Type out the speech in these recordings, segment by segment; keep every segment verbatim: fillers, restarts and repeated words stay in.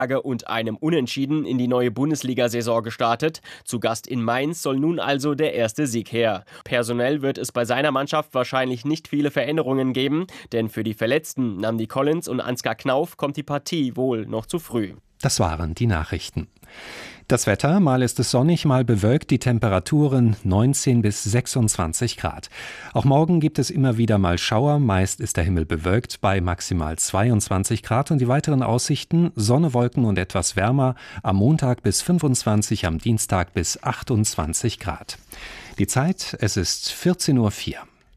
und einem Unentschieden in die neue Bundesliga-Saison gestartet. Zu Gast in Mainz soll nun also der erste Sieg her. Personell wird es bei seiner Mannschaft wahrscheinlich nicht viele Veränderungen geben, denn für die Verletzten Nnamdi Collins und Ansgar Knauf kommt die Partie wohl noch zu früh. Das waren die Nachrichten. Das Wetter, mal ist es sonnig, mal bewölkt, die Temperaturen neunzehn bis sechsundzwanzig Grad. Auch morgen gibt es immer wieder mal Schauer, meist ist der Himmel bewölkt bei maximal zweiundzwanzig Grad und die weiteren Aussichten Sonne, Wolken und etwas wärmer, am Montag bis fünfundzwanzig, am Dienstag bis achtundzwanzig Grad. Die Zeit, es ist vierzehn Uhr vier.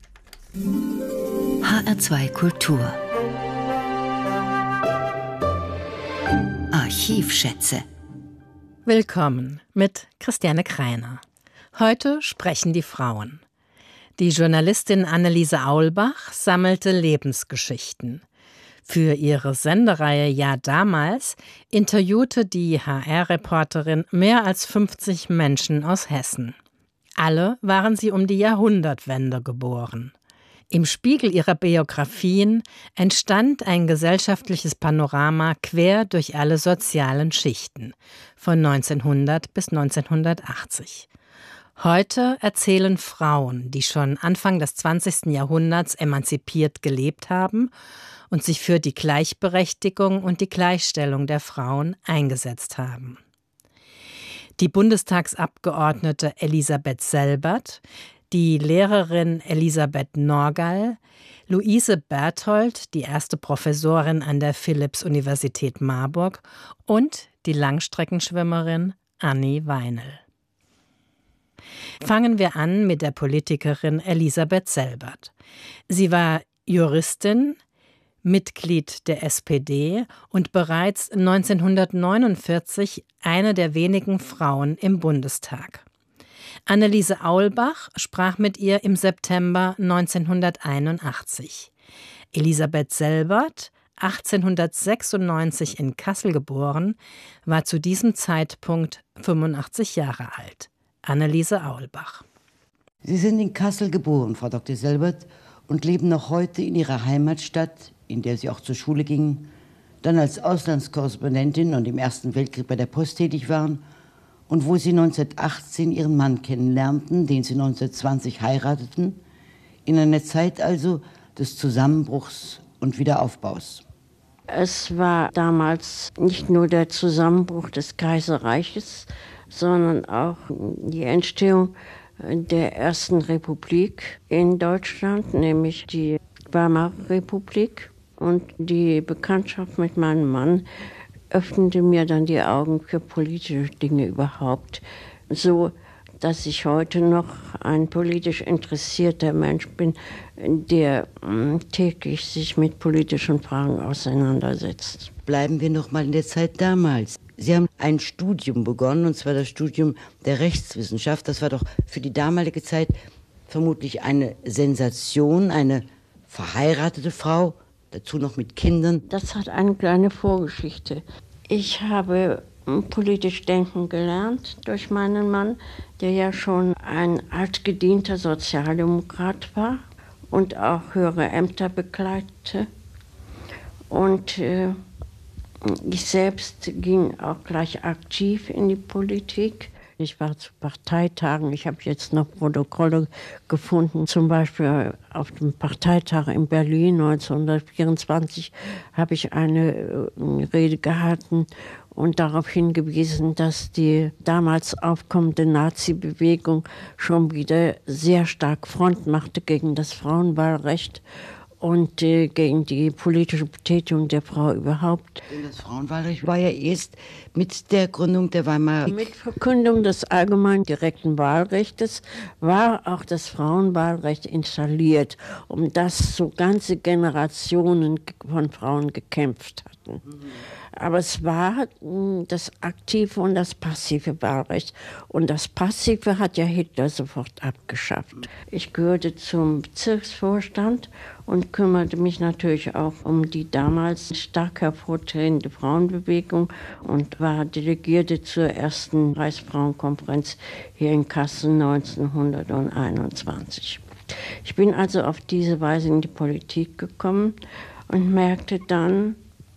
H R zwei Kultur Archivschätze. Willkommen mit Christiane Kreiner. Heute sprechen die Frauen. Die Journalistin Anneliese Aulbach sammelte Lebensgeschichten. Für ihre Sendereihe Ja damals interviewte die H R-Reporterin mehr als fünfzig Menschen aus Hessen. Alle waren sie um die Jahrhundertwende geboren. Im Spiegel ihrer Biografien entstand ein gesellschaftliches Panorama quer durch alle sozialen Schichten, von neunzehnhundert bis neunzehnhundertachtzig. Heute erzählen Frauen, die schon Anfang des zwanzigsten Jahrhunderts emanzipiert gelebt haben und sich für die Gleichberechtigung und die Gleichstellung der Frauen eingesetzt haben. Die Bundestagsabgeordnete Elisabeth Selbert, die Lehrerin Elisabeth Norgall, Luise Berthold, die erste Professorin an der Philipps-Universität Marburg und die Langstreckenschwimmerin Annie Weinel. Fangen wir an mit der Politikerin Elisabeth Selbert. Sie war Juristin, Mitglied der S P D und bereits neunzehnhundertneunundvierzig eine der wenigen Frauen im Bundestag. Anneliese Aulbach sprach mit ihr im September neunzehnhunderteinundachtzig. Elisabeth Selbert, achtzehnhundertsechsundneunzig in Kassel geboren, war zu diesem Zeitpunkt fünfundachtzig Jahre alt. Anneliese Aulbach. Sie sind in Kassel geboren, Frau Doktor Selbert, und leben noch heute in Ihrer Heimatstadt, in der Sie auch zur Schule gingen, dann als Auslandskorrespondentin und im Ersten Weltkrieg bei der Post tätig waren und wo Sie neunzehnhundertachtzehn Ihren Mann kennenlernten, den Sie neunzehnhundertzwanzig heirateten, in einer Zeit also des Zusammenbruchs und Wiederaufbaus. Es war damals nicht nur der Zusammenbruch des Kaiserreiches, sondern auch die Entstehung der ersten Republik in Deutschland, nämlich die Weimarer Republik. Und die Bekanntschaft mit meinem Mann öffnete mir dann die Augen für politische Dinge überhaupt, so dass ich heute noch ein politisch interessierter Mensch bin, der täglich sich mit politischen Fragen auseinandersetzt. Bleiben wir noch mal in der Zeit damals. Sie haben ein Studium begonnen, und zwar das Studium der Rechtswissenschaft. Das war doch für die damalige Zeit vermutlich eine Sensation, eine verheiratete Frau, dazu noch mit Kindern. Das hat eine kleine Vorgeschichte. Ich habe politisch denken gelernt durch meinen Mann, der ja schon ein altgedienter Sozialdemokrat war und auch höhere Ämter bekleidete. Und äh, ich selbst ging auch gleich aktiv in die Politik. Ich war zu Parteitagen, ich habe jetzt noch Protokolle gefunden, zum Beispiel auf dem Parteitag in Berlin neunzehnhundertvierundzwanzig habe ich eine äh, Rede gehalten und darauf hingewiesen, dass die damals aufkommende Nazi-Bewegung schon wieder sehr stark Front machte gegen das Frauenwahlrecht und äh, gegen die politische Betätigung der Frau überhaupt. Das Frauenwahlrecht war ja erst mit der Gründung der Weimarer... Mit Verkündung des allgemeinen direkten Wahlrechtes war auch das Frauenwahlrecht installiert, um das so ganze Generationen von Frauen gekämpft hatten. Mhm. Aber es war das aktive und das passive Wahlrecht. Und das passive hat ja Hitler sofort abgeschafft. Ich gehörte zum Bezirksvorstand und kümmerte mich natürlich auch um die damals stark hervortretende Frauenbewegung und war Delegierte zur ersten Reichsfrauenkonferenz hier in Kassel neunzehnhunderteinundzwanzig. Ich bin also auf diese Weise in die Politik gekommen und merkte dann,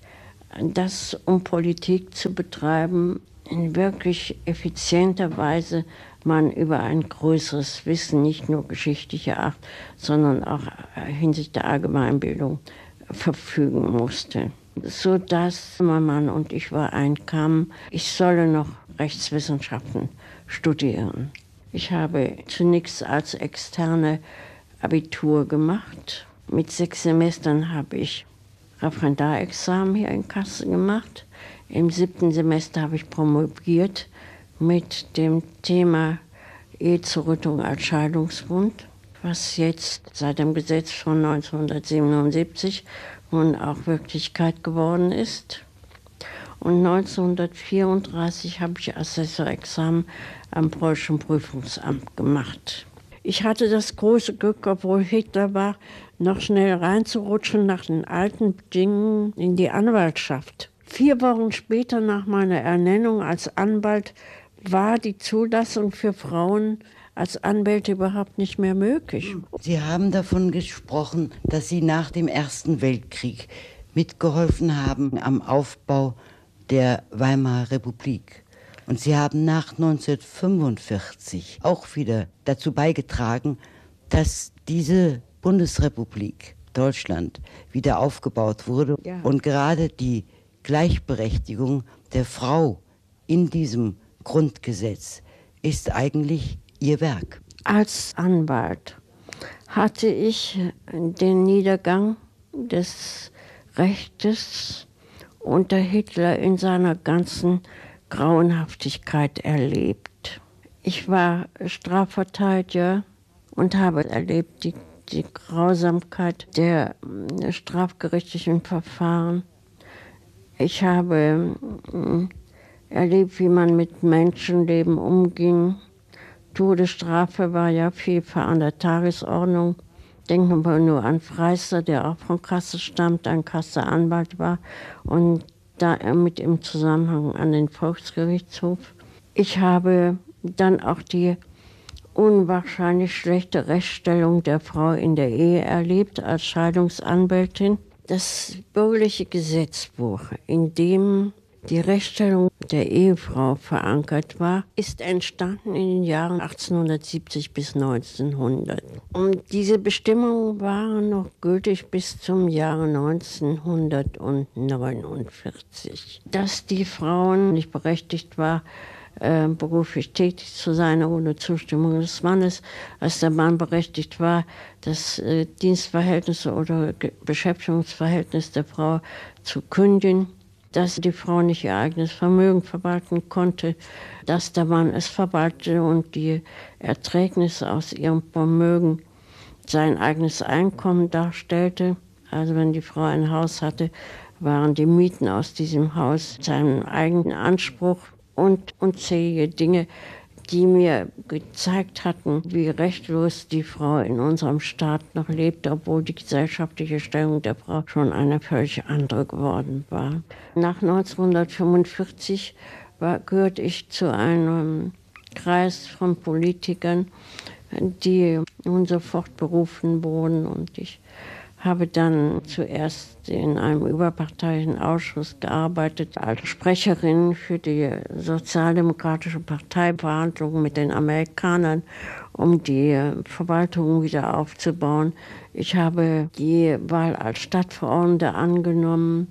dass, um Politik zu betreiben, in wirklich effizienter Weise man über ein größeres Wissen, nicht nur geschichtlicher Art, sondern auch hinsichtlich der Allgemeinbildung verfügen musste. Sodass mein Mann und ich übereinkamen, ich solle noch Rechtswissenschaften studieren. Ich habe zunächst als Externe Abitur gemacht. Mit sechs Semestern habe ich Referendarexamen hier in Kassel gemacht. Im siebten Semester habe ich promoviert mit dem Thema Ehe zur Rüttung als Scheidungsgrund, was jetzt seit dem Gesetz von neunzehnhundertsiebenundsiebzig nun auch Wirklichkeit geworden ist. Und neunzehnhundertvierunddreißig habe ich Assessorexamen am Preußischen Prüfungsamt gemacht. Ich hatte das große Glück, obwohl Hitler war, noch schnell reinzurutschen nach den alten Bedingungen in die Anwaltschaft. Vier Wochen später nach meiner Ernennung als Anwalt war die Zulassung für Frauen als Anwälte überhaupt nicht mehr möglich. Sie haben davon gesprochen, dass Sie nach dem Ersten Weltkrieg mitgeholfen haben am Aufbau der Weimarer Republik. Und Sie haben nach neunzehnhundertfünfundvierzig auch wieder dazu beigetragen, dass diese Bundesrepublik Deutschland wieder aufgebaut wurde. Ja. Und gerade die Gleichberechtigung der Frau in diesem Grundgesetz ist eigentlich Ihr Werk. Als Anwalt hatte ich den Niedergang des Rechtes unter Hitler in seiner ganzen Grauenhaftigkeit erlebt. Ich war Strafverteidiger und habe erlebt die, die Grausamkeit der strafgerichtlichen Verfahren. Ich habe erlebt, wie man mit Menschenleben umging. Todesstrafe war ja vielfach an der Tagesordnung. Denken wir nur an Freisser, der auch von Kassel stammt, ein Kasseler Anwalt war und da mit im Zusammenhang an den Volksgerichtshof. Ich habe dann auch die unwahrscheinlich schlechte Rechtsstellung der Frau in der Ehe erlebt als Scheidungsanwältin. Das bürgerliche Gesetzbuch, in dem die Rechtsstellung der Ehefrau verankert war, ist entstanden in den Jahren achtzehnhundertsiebzig bis neunzehnhundert. Und diese Bestimmungen waren noch gültig bis zum Jahre neunzehnhundertneunundvierzig. Dass die Frau nicht berechtigt war, äh, beruflich tätig zu sein ohne Zustimmung des Mannes, als der Mann berechtigt war, das äh, Dienstverhältnis oder Ge- Beschäftigungsverhältnis der Frau zu kündigen, dass die Frau nicht ihr eigenes Vermögen verwalten konnte, dass der Mann es verwaltete und die Erträgnisse aus ihrem Vermögen sein eigenes Einkommen darstellte. Also wenn die Frau ein Haus hatte, waren die Mieten aus diesem Haus seinem eigenen Anspruch und unzählige Dinge, die mir gezeigt hatten, wie rechtlos die Frau in unserem Staat noch lebte, obwohl die gesellschaftliche Stellung der Frau schon eine völlig andere geworden war. Nach neunzehnhundertfünfundvierzig war, gehörte ich zu einem Kreis von Politikern, die nun sofort berufen wurden, und ich habe dann zuerst in einem überparteilichen Ausschuss gearbeitet als Sprecherin für die Sozialdemokratische Partei, Verhandlungen mit den Amerikanern, um die Verwaltung wieder aufzubauen. Ich habe die Wahl als Stadtverordnete angenommen.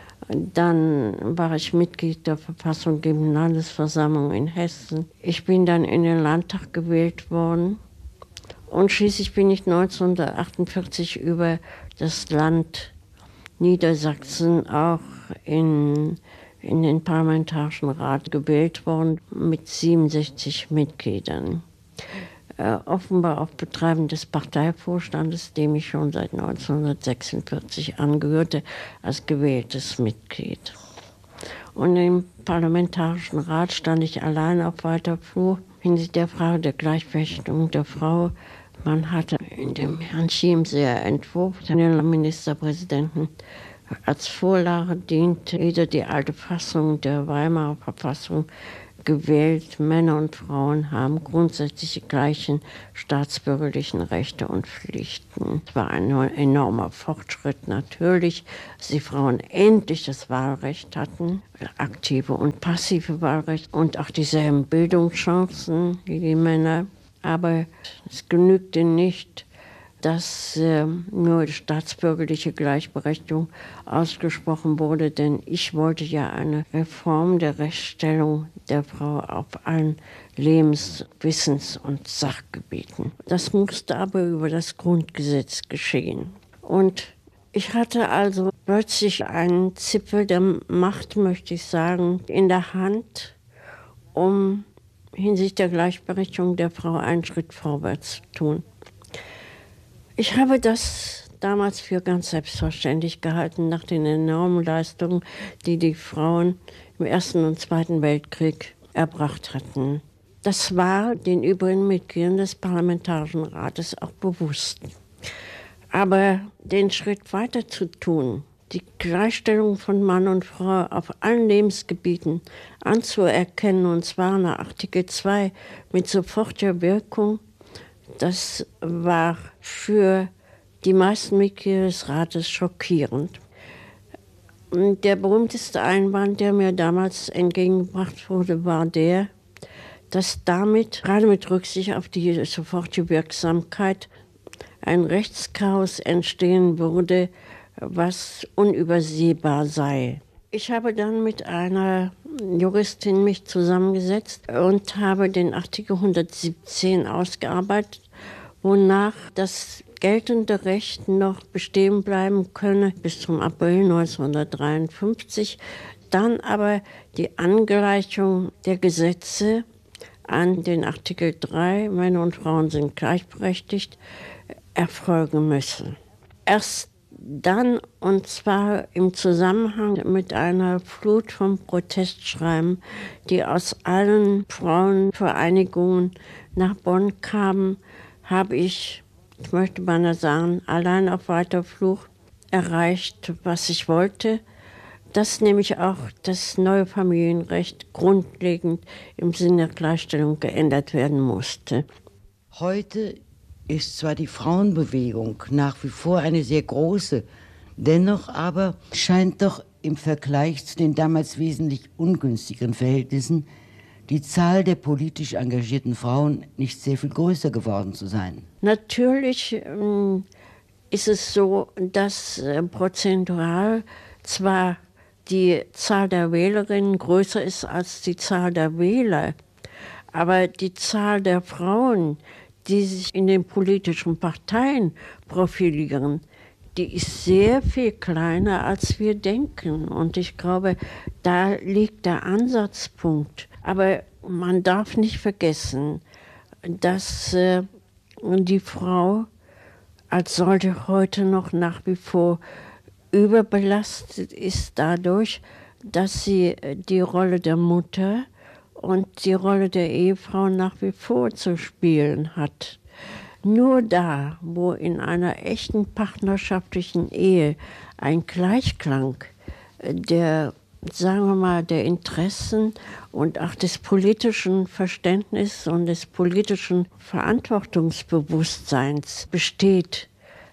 Dann war ich Mitglied der verfassungsgebenden Landesversammlung in Hessen. Ich bin dann in den Landtag gewählt worden. Und schließlich bin ich neunzehnhundertachtundvierzig über das Land Niedersachsen auch in, in den Parlamentarischen Rat gewählt worden mit siebenundsechzig Mitgliedern. Äh, offenbar auf Betreiben des Parteivorstandes, dem ich schon seit neunzehnhundertsechsundvierzig angehörte, als gewähltes Mitglied. Und im Parlamentarischen Rat stand ich allein auf weiter Flur hinsichtlich der Frage der Gleichberechtigung der Frau. Man hatte in dem Herrn Chiemseer Entwurf den Ministerpräsidenten als Vorlage diente, weder die alte Fassung der Weimarer Verfassung gewählt. Männer und Frauen haben grundsätzlich die gleichen staatsbürgerlichen Rechte und Pflichten. Es war ein enormer Fortschritt natürlich, dass die Frauen endlich das Wahlrecht hatten, aktive und passive Wahlrecht und auch dieselben Bildungschancen wie die Männer. Aber es genügte nicht, dass äh, nur staatsbürgerliche Gleichberechtigung ausgesprochen wurde, denn ich wollte ja eine Reform der Rechtsstellung der Frau auf allen Lebens-, Wissens- und Sachgebieten. Das musste aber über das Grundgesetz geschehen. Und ich hatte also plötzlich einen Zipfel der Macht, möchte ich sagen, in der Hand, um hinsichtlich der Gleichberechtigung der Frau einen Schritt vorwärts zu tun. Ich habe das damals für ganz selbstverständlich gehalten, nach den enormen Leistungen, die die Frauen im Ersten und Zweiten Weltkrieg erbracht hatten. Das war den übrigen Mitgliedern des Parlamentarischen Rates auch bewusst. Aber den Schritt weiter zu tun, die Gleichstellung von Mann und Frau auf allen Lebensgebieten anzuerkennen, und zwar nach Artikel zwei mit sofortiger Wirkung, das war für die meisten Mitglieder des Rates schockierend. Der berühmteste Einwand, der mir damals entgegengebracht wurde, war der, dass damit, gerade mit Rücksicht auf die sofortige Wirksamkeit, ein Rechtschaos entstehen würde, was unübersehbar sei. Ich habe dann mit einer Juristin mich zusammengesetzt und habe den Artikel hundertsiebzehn ausgearbeitet, wonach das geltende Recht noch bestehen bleiben könne bis zum April neunzehnhundertdreiundfünfzig, dann aber die Angleichung der Gesetze an den Artikel drei, Männer und Frauen sind gleichberechtigt, erfolgen müsse. Erst dann, und zwar im Zusammenhang mit einer Flut von Protestschreiben, die aus allen Frauenvereinigungen nach Bonn kamen, habe ich, ich möchte beinahe sagen, allein auf weiter Flur erreicht, was ich wollte, dass nämlich auch das neue Familienrecht grundlegend im Sinne der Gleichstellung geändert werden musste. Heute ist zwar die Frauenbewegung nach wie vor eine sehr große, dennoch aber scheint doch im Vergleich zu den damals wesentlich ungünstigeren Verhältnissen die Zahl der politisch engagierten Frauen nicht sehr viel größer geworden zu sein. Natürlich ähm, ist es so, dass äh, prozentual zwar die Zahl der Wählerinnen größer ist als die Zahl der Wähler, aber die Zahl der Frauen, die sich in den politischen Parteien profilieren, die ist sehr viel kleiner, als wir denken. Und ich glaube, da liegt der Ansatzpunkt. Aber man darf nicht vergessen, dass äh, die Frau als solche heute noch nach wie vor überbelastet ist dadurch, dass sie die Rolle der Mutter und die Rolle der Ehefrau nach wie vor zu spielen hat. Nur da, wo in einer echten partnerschaftlichen Ehe ein Gleichklang der, sagen wir mal, der Interessen und auch des politischen Verständnisses und des politischen Verantwortungsbewusstseins besteht,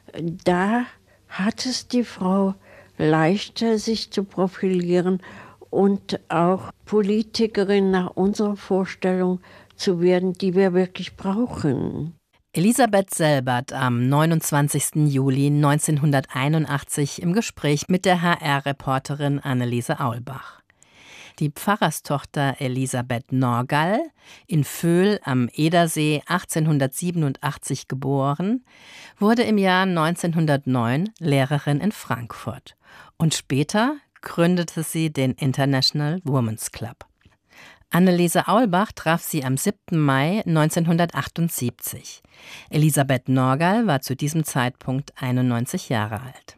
da hat es die Frau leichter, sich zu profilieren und auch Politikerin nach unserer Vorstellung zu werden, die wir wirklich brauchen. Elisabeth Selbert am neunundzwanzigsten Juli neunzehnhunderteinundachtzig im Gespräch mit der H R-Reporterin Anneliese Aulbach. Die Pfarrerstochter Elisabeth Norgall, in Vöhl am Edersee achtzehnhundertsiebenundachtzig geboren, wurde im Jahr neunzehnhundertneun Lehrerin in Frankfurt. Und später gründete sie den International Women's Club. Anneliese Aulbach traf sie am siebten Mai neunzehnhundertachtundsiebzig. Elisabeth Norgall war zu diesem Zeitpunkt einundneunzig Jahre alt.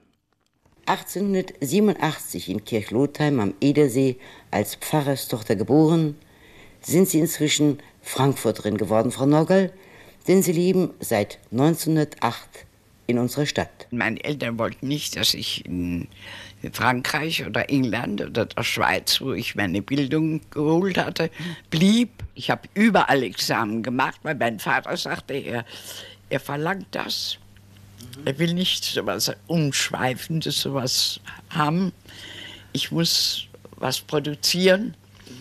achtzehnhundertsiebenundachtzig in Kirchlotheim am Edersee als Pfarrerstochter geboren, sind Sie inzwischen Frankfurterin geworden, Frau Norgall, denn Sie leben seit neunzehnhundertacht in unsere Stadt. Meine Eltern wollten nicht, dass ich in Frankreich oder England oder der Schweiz, wo ich meine Bildung geholt hatte, blieb. Ich habe überall Examen gemacht, weil mein Vater sagte, er, er verlangt das. Er will nicht so etwas Umschweifendes, sowas haben. Ich muss was produzieren.